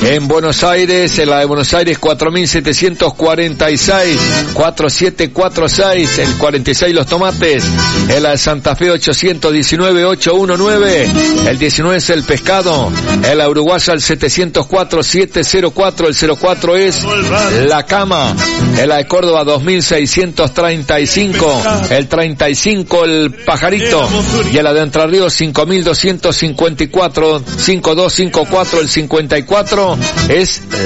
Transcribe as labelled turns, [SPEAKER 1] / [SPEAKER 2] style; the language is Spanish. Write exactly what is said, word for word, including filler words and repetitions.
[SPEAKER 1] En Buenos Aires, en la de Buenos Aires, cuatro mil setecientos cuarenta y seis, cuatro siete cuatro seis, el cuarenta y seis Los Tomates. En la de Santa Fe, ochocientos diecinueve, ochocientos diecinueve, el diecinueve es el Pescado. En la Uruguaya, el setecientos cuatro, setecientos cuatro, el cero cuatro es La Cama. En la de Córdoba, dos mil seiscientos treinta y cinco, el treinta y cinco el Pajarito. Y en la de Entre Ríos, cinco mil doscientos cincuenta y cuatro, cincuenta y dos cincuenta y cuatro, el cincuenta y cuatro es